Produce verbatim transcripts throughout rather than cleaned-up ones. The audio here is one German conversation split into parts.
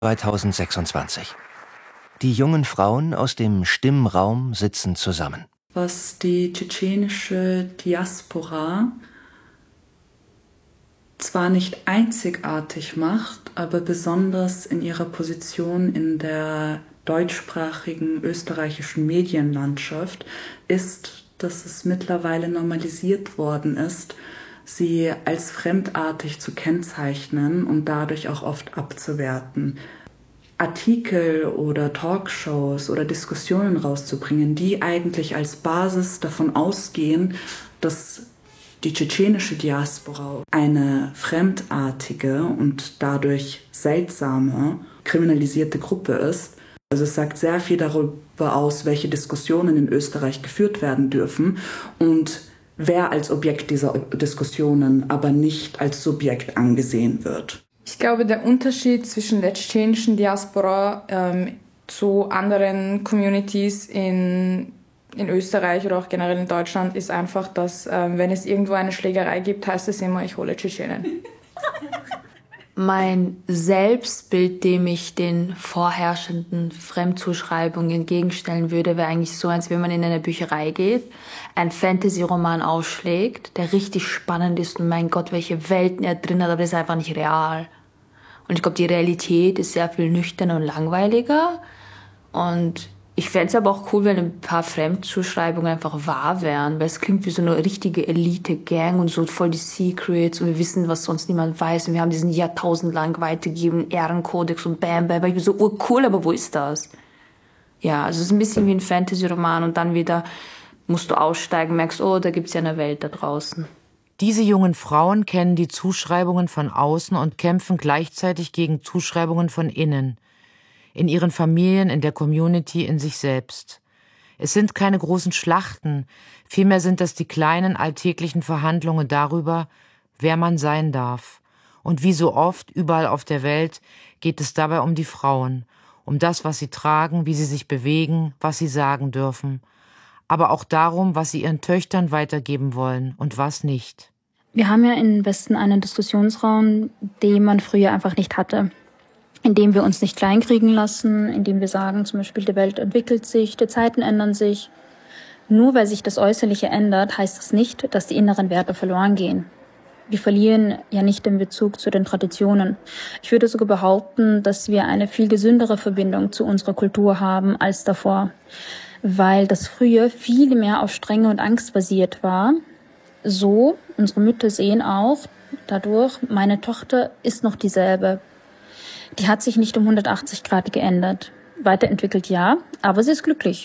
zweitausendsechsundzwanzig. Die jungen Frauen aus dem Stimmraum sitzen zusammen. Was die tschetschenische Diaspora zwar nicht einzigartig macht, aber besonders in ihrer Position in der deutschsprachigen österreichischen Medienlandschaft ist, dass es mittlerweile normalisiert worden ist, sie als fremdartig zu kennzeichnen und dadurch auch oft abzuwerten. Artikel oder Talkshows oder Diskussionen rauszubringen, die eigentlich als Basis davon ausgehen, dass die tschetschenische Diaspora eine fremdartige und dadurch seltsame, kriminalisierte Gruppe ist. Also es sagt sehr viel darüber aus, welche Diskussionen in Österreich geführt werden dürfen und wer als Objekt dieser Diskussionen aber nicht als Subjekt angesehen wird. Ich glaube, der Unterschied zwischen der tschetschenischen Diaspora ähm, zu anderen Communities in, in Österreich oder auch generell in Deutschland ist einfach, dass ähm, wenn es irgendwo eine Schlägerei gibt, heißt es immer, ich hole Tschetschenen. Mein Selbstbild, dem ich den vorherrschenden Fremdzuschreibungen entgegenstellen würde, wäre eigentlich so, als wenn man in eine Bücherei geht, einen Fantasy-Roman aufschlägt, der richtig spannend ist und mein Gott, welche Welten er drin hat, aber das ist einfach nicht real. Und ich glaube, die Realität ist sehr viel nüchterner und langweiliger. Und ich fände es aber auch cool, wenn ein paar Fremdzuschreibungen einfach wahr wären, weil es klingt wie so eine richtige Elite-Gang und so voll die Secrets und wir wissen, was sonst niemand weiß und wir haben diesen jahrtausendlang weitergegebenen Ehrenkodex und bam, bam, bam. Ich bin so, oh cool, aber wo ist das? Ja, also es ist ein bisschen wie ein Fantasy-Roman und dann wieder musst du aussteigen, merkst, oh, da gibt's ja eine Welt da draußen. Diese jungen Frauen kennen die Zuschreibungen von außen und kämpfen gleichzeitig gegen Zuschreibungen von innen. In ihren Familien, in der Community, in sich selbst. Es sind keine großen Schlachten, vielmehr sind das die kleinen alltäglichen Verhandlungen darüber, wer man sein darf. Und wie so oft, überall auf der Welt, geht es dabei um die Frauen, um das, was sie tragen, wie sie sich bewegen, was sie sagen dürfen. Aber auch darum, was sie ihren Töchtern weitergeben wollen und was nicht. Wir haben ja im Westen einen Diskussionsraum, den man früher einfach nicht hatte. Indem wir uns nicht kleinkriegen lassen, indem wir sagen, zum Beispiel, die Welt entwickelt sich, die Zeiten ändern sich. Nur weil sich das Äußerliche ändert, heißt das nicht, dass die inneren Werte verloren gehen. Wir verlieren ja nicht den Bezug zu den Traditionen. Ich würde sogar behaupten, dass wir eine viel gesündere Verbindung zu unserer Kultur haben als davor. Weil das früher viel mehr auf Strenge und Angst basiert war. So, unsere Mütter sehen auch dadurch, meine Tochter ist noch dieselbe. Die hat sich nicht um hundertachtzig Grad geändert. Weiterentwickelt ja, aber sie ist glücklich.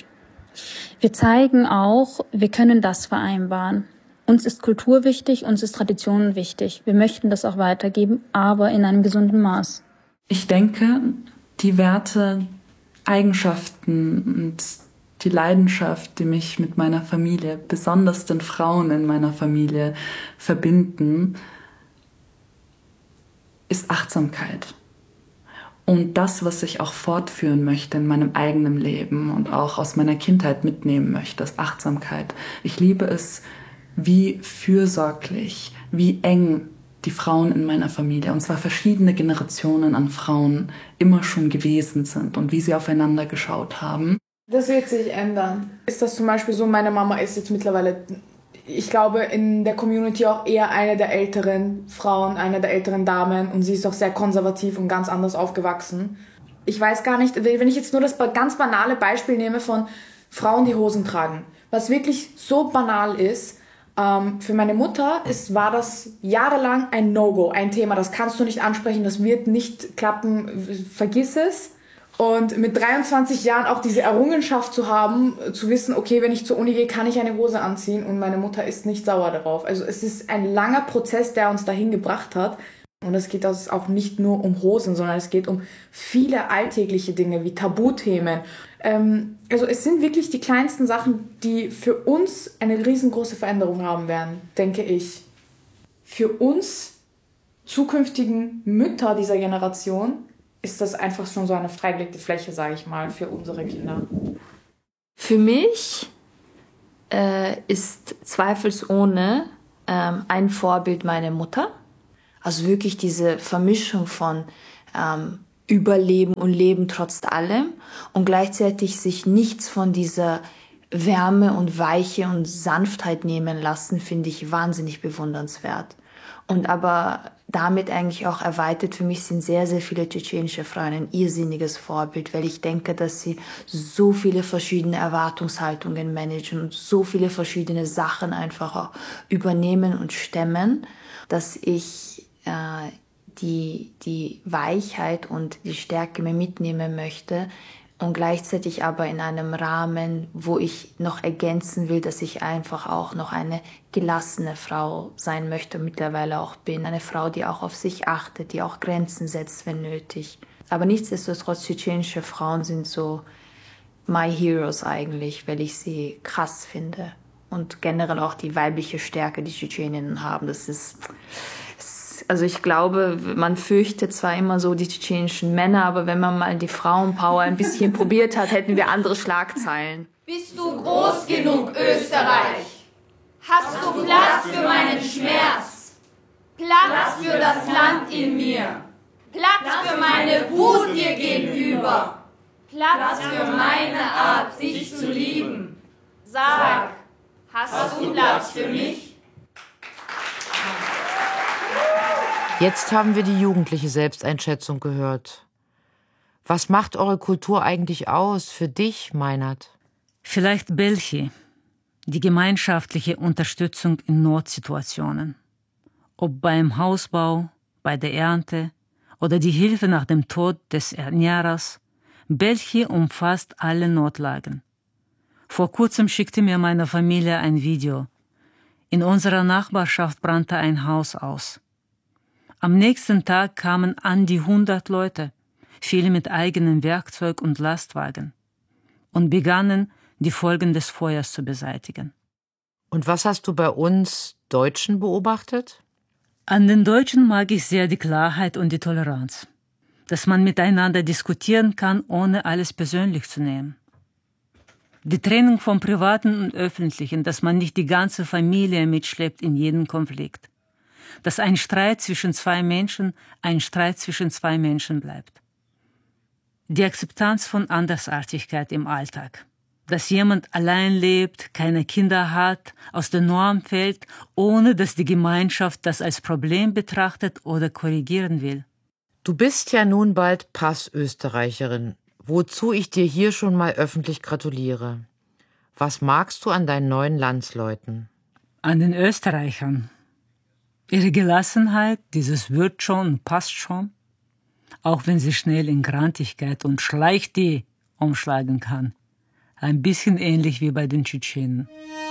Wir zeigen auch, wir können das vereinbaren. Uns ist Kultur wichtig, uns ist Tradition wichtig. Wir möchten das auch weitergeben, aber in einem gesunden Maß. Ich denke, die Werte, Eigenschaften und die Leidenschaft, die mich mit meiner Familie, besonders den Frauen in meiner Familie, verbinden, ist Achtsamkeit. Und das, was ich auch fortführen möchte in meinem eigenen Leben und auch aus meiner Kindheit mitnehmen möchte, ist Achtsamkeit. Ich liebe es, wie fürsorglich, wie eng die Frauen in meiner Familie, und zwar verschiedene Generationen an Frauen, immer schon gewesen sind und wie sie aufeinander geschaut haben. Das wird sich ändern. Ist das zum Beispiel so, meine Mama ist jetzt mittlerweile, ich glaube, in der Community auch eher eine der älteren Frauen, eine der älteren Damen, und sie ist auch sehr konservativ und ganz anders aufgewachsen. Ich weiß gar nicht, wenn ich jetzt nur das ganz banale Beispiel nehme von Frauen, die Hosen tragen, was wirklich so banal ist, ähm, für meine Mutter ist, war das jahrelang ein No-Go, ein Thema, das kannst du nicht ansprechen, das wird nicht klappen, vergiss es. Und mit dreiundzwanzig Jahren auch diese Errungenschaft zu haben, zu wissen, okay, wenn ich zur Uni gehe, kann ich eine Hose anziehen und meine Mutter ist nicht sauer darauf. Also es ist ein langer Prozess, der uns dahin gebracht hat. Und es geht auch nicht nur um Hosen, sondern es geht um viele alltägliche Dinge wie Tabuthemen. Ähm, also es sind wirklich die kleinsten Sachen, die für uns eine riesengroße Veränderung haben werden, denke ich. Für uns zukünftigen Mütter dieser Generation ist das einfach schon so eine freigelegte Fläche, sage ich mal, für unsere Kinder. Für mich äh, ist zweifelsohne ähm, ein Vorbild meine Mutter. Also wirklich diese Vermischung von ähm, überleben und leben trotz allem und gleichzeitig sich nichts von dieser Wärme und Weiche und Sanftheit nehmen lassen, finde ich wahnsinnig bewundernswert. Und aber damit eigentlich auch erweitert, für mich sind sehr, sehr viele tschetschenische Frauen ein irrsinniges Vorbild, weil ich denke, dass sie so viele verschiedene Erwartungshaltungen managen und so viele verschiedene Sachen einfach auch übernehmen und stemmen, dass ich äh, die, die Weichheit und die Stärke mir mitnehmen möchte, und gleichzeitig aber in einem Rahmen, wo ich noch ergänzen will, dass ich einfach auch noch eine gelassene Frau sein möchte und mittlerweile auch bin. Eine Frau, die auch auf sich achtet, die auch Grenzen setzt, wenn nötig. Aber nichtsdestotrotz, tschetschenische Frauen sind so my heroes eigentlich, weil ich sie krass finde. Und generell auch die weibliche Stärke, die Tschetscheninnen haben. Das ist... Also ich glaube, man fürchtet zwar immer so die tschetschenischen Männer, aber wenn man mal die Frauenpower ein bisschen probiert hat, hätten wir andere Schlagzeilen. Bist du groß genug, Österreich? Hast du Platz für meinen Schmerz? Platz für das Land in mir? Platz für meine Wut dir gegenüber? Platz für meine Art, dich zu lieben? Sag, hast du Platz für mich? Jetzt haben wir die jugendliche Selbsteinschätzung gehört. Was macht eure Kultur eigentlich aus für dich, Meinert? Vielleicht Belchi, die gemeinschaftliche Unterstützung in Notsituationen. Ob beim Hausbau, bei der Ernte oder die Hilfe nach dem Tod des Ernährers. Belchi umfasst alle Notlagen. Vor kurzem schickte mir meine Familie ein Video. In unserer Nachbarschaft brannte ein Haus aus. Am nächsten Tag kamen an die hundert Leute, viele mit eigenem Werkzeug und Lastwagen, und begannen, die Folgen des Feuers zu beseitigen. Und was hast du bei uns Deutschen beobachtet? An den Deutschen mag ich sehr die Klarheit und die Toleranz, dass man miteinander diskutieren kann, ohne alles persönlich zu nehmen. Die Trennung vom Privaten und Öffentlichen, dass man nicht die ganze Familie mitschleppt in jeden Konflikt. Dass ein Streit zwischen zwei Menschen ein Streit zwischen zwei Menschen bleibt. Die Akzeptanz von Andersartigkeit im Alltag. Dass jemand allein lebt, keine Kinder hat, aus der Norm fällt, ohne dass die Gemeinschaft das als Problem betrachtet oder korrigieren will. Du bist ja nun bald Passösterreicherin, wozu ich dir hier schon mal öffentlich gratuliere. Was magst du an deinen neuen Landsleuten? An den Österreichern. Ihre Gelassenheit, dieses wird schon, passt schon, auch wenn sie schnell in Grantigkeit und Schleich-die umschlagen kann. Ein bisschen ähnlich wie bei den Tschetschenen.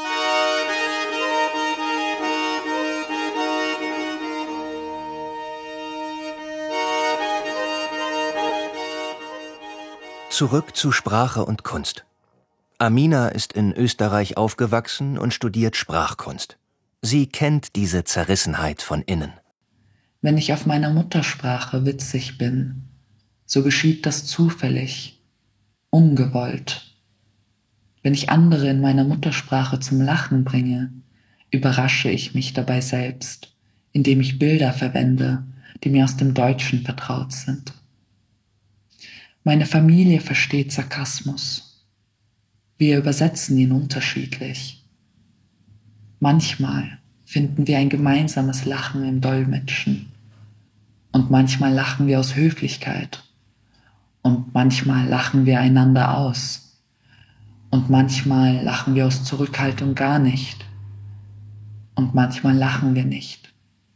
Zurück zu Sprache und Kunst. Amina ist in Österreich aufgewachsen und studiert Sprachkunst. Sie kennt diese Zerrissenheit von innen. Wenn ich auf meiner Muttersprache witzig bin, so geschieht das zufällig, ungewollt. Wenn ich andere in meiner Muttersprache zum Lachen bringe, überrasche ich mich dabei selbst, indem ich Bilder verwende, die mir aus dem Deutschen vertraut sind. Meine Familie versteht Sarkasmus. Wir übersetzen ihn unterschiedlich. Manchmal finden wir ein gemeinsames Lachen im Dolmetschen. Und manchmal lachen wir aus Höflichkeit. Und manchmal lachen wir einander aus. Und manchmal lachen wir aus Zurückhaltung gar nicht. Und manchmal lachen wir nicht.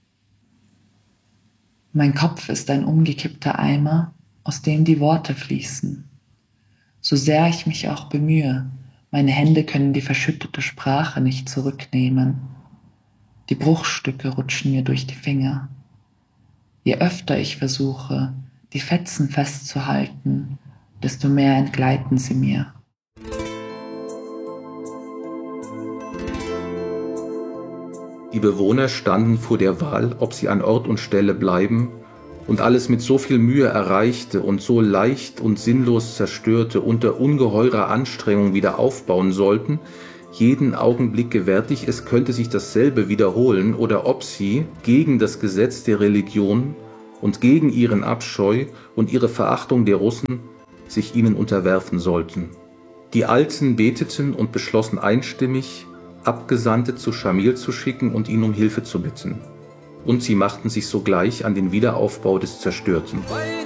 Mein Kopf ist ein umgekippter Eimer, aus dem die Worte fließen. So sehr ich mich auch bemühe, meine Hände können die verschüttete Sprache nicht zurücknehmen. Die Bruchstücke rutschen mir durch die Finger. Je öfter ich versuche, die Fetzen festzuhalten, desto mehr entgleiten sie mir. Die Bewohner standen vor der Wahl, ob sie an Ort und Stelle bleiben und alles mit so viel Mühe erreichte und so leicht und sinnlos zerstörte unter ungeheurer Anstrengung wieder aufbauen sollten, jeden Augenblick gewärtig, es könnte sich dasselbe wiederholen, oder ob sie gegen das Gesetz der Religion und gegen ihren Abscheu und ihre Verachtung der Russen sich ihnen unterwerfen sollten. Die Alten beteten und beschlossen einstimmig, Abgesandte zu Schamil zu schicken und ihn um Hilfe zu bitten. Und sie machten sich sogleich an den Wiederaufbau des Zerstörten.